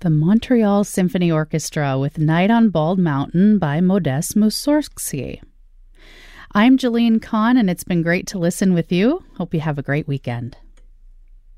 the Montreal Symphony Orchestra with Night on Bald Mountain by Modest Mussorgsky. I'm Jolene Kahn, and it's been great to listen with you. Hope you have a great weekend.